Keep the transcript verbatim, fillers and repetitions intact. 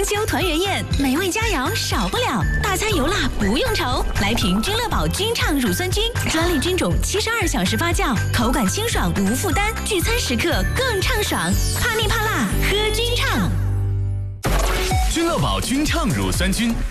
秋团圆宴，美味佳肴少不了，大餐油辣不用愁。来瓶君乐宝君畅乳酸菌，专利菌种，七十二小时发酵，口感清爽无负担，聚餐时刻更畅爽。怕腻怕辣，喝君畅。 君乐宝君畅乳酸菌，